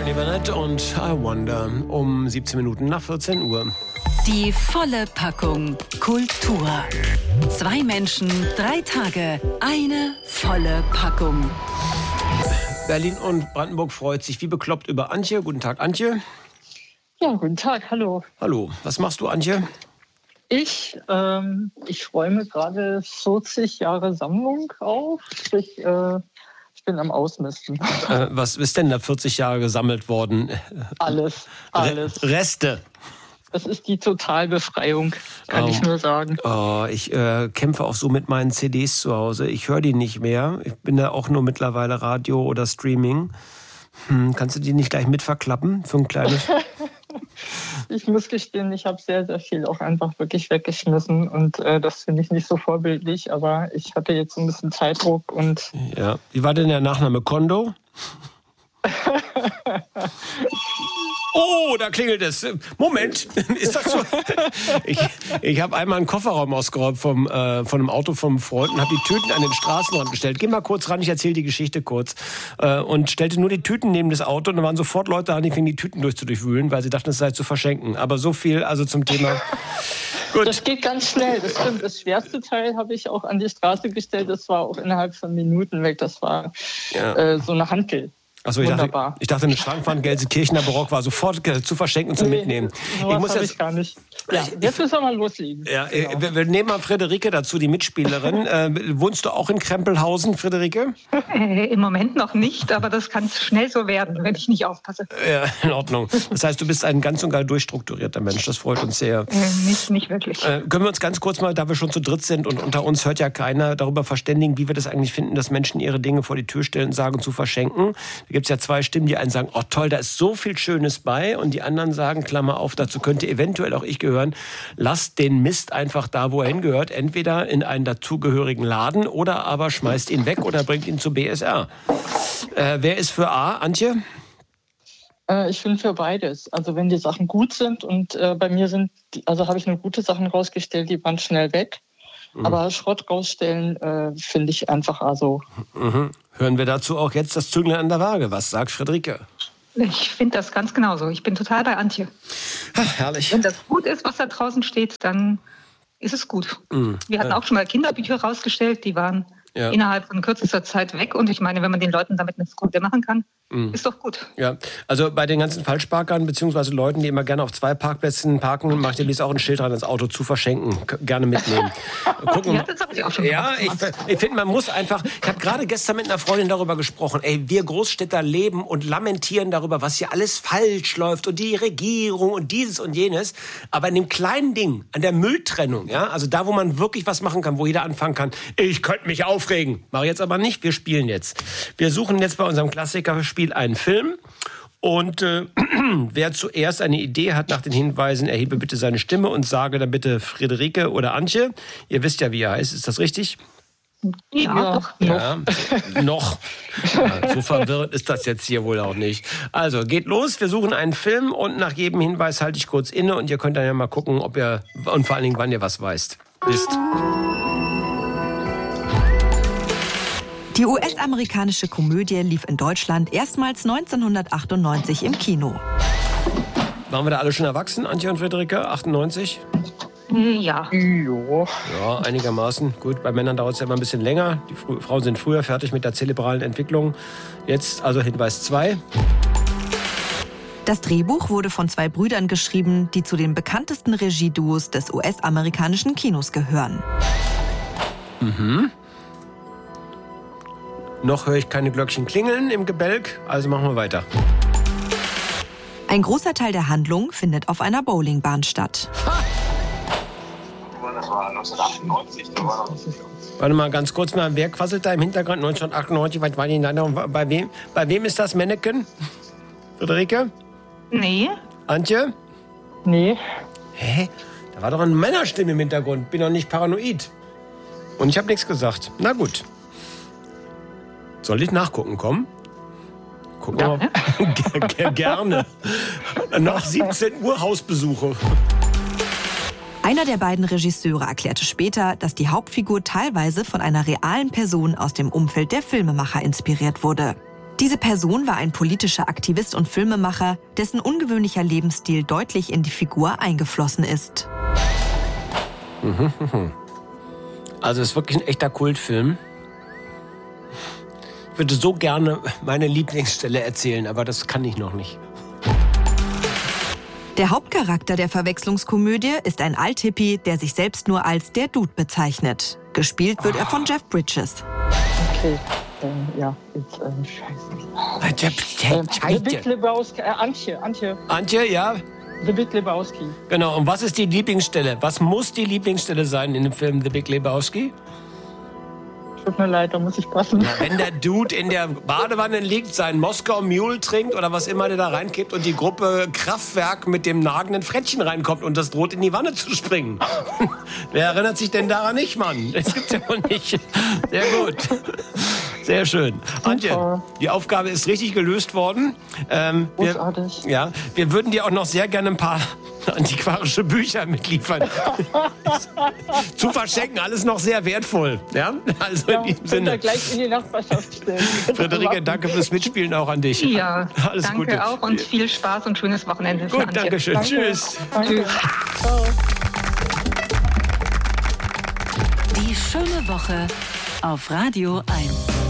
Tony Bennett und I Wonder um 17 Minuten nach 14 Uhr. Die volle Packung Kultur. 2 Menschen, 3 Tage, eine volle Packung. Berlin und Brandenburg freut sich wie bekloppt über Antje. Guten Tag, Antje. Ja, guten Tag, hallo. Hallo, was machst du, Antje? Ich räume gerade 40 Jahre Sammlung auf. Ich bin am Ausmisten. Was ist denn da 40 Jahre gesammelt worden? Alles. Reste. Das ist die Totalbefreiung, kann ich nur sagen. Ich kämpfe auch so mit meinen CDs zu Hause. Ich höre die nicht mehr. Ich bin da auch nur mittlerweile Radio oder Streaming. Kannst du die nicht gleich mit verklappen für ein kleines... Ich muss gestehen, ich habe sehr, sehr viel auch einfach wirklich weggeschmissen und das finde ich nicht so vorbildlich, aber ich hatte jetzt ein bisschen Zeitdruck und... Ja, wie war denn der Nachname? Kondo? Oh, da klingelt es. Moment, ist das so? Ich habe einmal einen Kofferraum ausgeräumt von einem Auto vom Freund und habe die Tüten an den Straßenrand gestellt. Geh mal kurz ran, ich erzähle die Geschichte kurz. Und stellte nur die Tüten neben das Auto und dann waren sofort Leute an, die fingen die Tüten durchzuwühlen, weil sie dachten, es sei zu verschenken. Aber so viel also zum Thema... Gut. Das geht ganz schnell, das stimmt. Das schwerste Teil habe ich auch an die Straße gestellt. Das war auch innerhalb von Minuten weg. Das war so eine Hantel. Achso, ich dachte, eine Schrankwand Gelsenkirchener Barock war sofort zu verschenken und zu mitnehmen. Ich muss gar nicht. Ja, jetzt müssen wir mal loslegen. Ja, wir nehmen mal Friederike dazu, die Mitspielerin. Wohnst du auch in Krempelhausen, Friederike? Im Moment noch nicht, aber das kann schnell so werden, wenn ich nicht aufpasse. Ja, in Ordnung. Das heißt, du bist ein ganz und gar durchstrukturierter Mensch. Das freut uns sehr. Nicht wirklich. Können wir uns ganz kurz mal, da wir schon zu dritt sind und unter uns hört ja keiner, darüber verständigen, wie wir das eigentlich finden, dass Menschen ihre Dinge vor die Tür stellen und sagen, zu verschenken. Da gibt es ja 2 Stimmen, die einen sagen, oh toll, da ist so viel Schönes bei. Und die anderen sagen, Klammer auf, dazu könnte eventuell auch ich gehören. Lasst den Mist einfach da, wo er hingehört. Entweder in einen dazugehörigen Laden oder aber schmeißt ihn weg oder bringt ihn zu BSR. Wer ist für A, Antje? Ich bin für beides. Also wenn die Sachen gut sind und bei mir habe ich nur gute Sachen rausgestellt, die waren schnell weg. Aber Schrott rausstellen finde ich einfach also. Hören wir dazu auch jetzt das Zünglein an der Waage. Was sagt Friederike? Ich finde das ganz genauso. Ich bin total bei Antje. Ach, herrlich. Wenn das gut ist, was da draußen steht, dann ist es gut. Wir hatten auch schon mal Kinderbücher rausgestellt, die waren innerhalb von kürzester Zeit weg. Und ich meine, wenn man den Leuten damit eine Freude machen kann, ist doch gut. Ja, also bei den ganzen Falschparkern beziehungsweise Leuten, die immer gerne auf 2 Parkplätzen parken, macht ihr dies auch ein Schild dran, das Auto zu verschenken. Gerne mitnehmen. Gucken. Ja, das habe ich auch schon gemacht. Ja, ich finde, man muss einfach... Ich habe gerade gestern mit einer Freundin darüber gesprochen. Wir Großstädter leben und lamentieren darüber, was hier alles falsch läuft und die Regierung und dieses und jenes. Aber in dem kleinen Ding, an der Mülltrennung, ja, also da, wo man wirklich was machen kann, wo jeder anfangen kann, ich könnte mich aufregen. Mache jetzt aber nicht, wir spielen jetzt. Wir suchen jetzt bei unserem Klassikerspiel einen Film. Und wer zuerst eine Idee hat nach den Hinweisen, erhebe bitte seine Stimme und sage dann bitte Friederike oder Antje. Ihr wisst ja, wie er heißt. Ist das richtig? Ja, noch. Ja, so verwirrend ist das jetzt hier wohl auch nicht. Also, geht los. Wir suchen einen Film und nach jedem Hinweis halte ich kurz inne und ihr könnt dann ja mal gucken, ob ihr und vor allen Dingen, wann ihr was wisst. Die US-amerikanische Komödie lief in Deutschland erstmals 1998 im Kino. Waren wir da alle schon erwachsen, Antje und Friederike? 98? Ja. Ja, einigermaßen. Gut, bei Männern dauert es ja immer ein bisschen länger. Die Frauen sind früher fertig mit der zerebralen Entwicklung. Jetzt also Hinweis 2. Das Drehbuch wurde von 2 Brüdern geschrieben, die zu den bekanntesten Regieduos des US-amerikanischen Kinos gehören. Noch höre ich keine Glöckchen klingeln im Gebälk, also machen wir weiter. Ein großer Teil der Handlung findet auf einer Bowlingbahn statt. Das war 1998. Warte mal, ganz kurz mal, wer quasselt da im Hintergrund 1998? Was war die bei wem ist das Mannequin? Friederike? Nee. Antje? Nee. Hä? Da war doch eine Männerstimme im Hintergrund. Bin doch nicht paranoid. Und ich habe nichts gesagt. Na gut. Soll ich nachgucken kommen? Gucken wir mal. Gerne. Nach 17 Uhr Hausbesuche. Einer der beiden Regisseure erklärte später, dass die Hauptfigur teilweise von einer realen Person aus dem Umfeld der Filmemacher inspiriert wurde. Diese Person war ein politischer Aktivist und Filmemacher, dessen ungewöhnlicher Lebensstil deutlich in die Figur eingeflossen ist. Also es ist wirklich ein echter Kultfilm. Ich würde so gerne meine Lieblingsstelle erzählen, aber das kann ich noch nicht. Der Hauptcharakter der Verwechslungskomödie ist ein Althippie, der sich selbst nur als der Dude bezeichnet. Gespielt wird er von Jeff Bridges. Okay, ja, jetzt, scheiße. The Big Lebowski, Antje. Antje, ja? The Big Lebowski. Genau, und was ist die Lieblingsstelle? Was muss die Lieblingsstelle sein in dem Film The Big Lebowski? Tut mir leid, da muss ich passen. Ja, wenn der Dude in der Badewanne liegt, seinen Moskau Mule trinkt oder was immer der da reinkippt und die Gruppe Kraftwerk mit dem nagenden Frettchen reinkommt und das droht in die Wanne zu springen. Wer erinnert sich denn daran nicht, Mann? Das gibt's ja wohl nicht. Sehr gut. Sehr schön. Antje, die Aufgabe ist richtig gelöst worden. Großartig. Wir würden dir auch noch sehr gerne ein paar antiquarische Bücher mitliefern. Zu verschenken, alles noch sehr wertvoll. Ja? Also in diesem Sinne. Gleich in die Nachbarschaft stellen. Friederike, danke fürs Mitspielen auch an dich. Ja, alles danke Gute. Auch und viel Spaß und schönes Wochenende. Gut, danke schön. Danke. Tschüss. Danke. Tschüss. Ciao. Die schöne Woche auf Radio 1.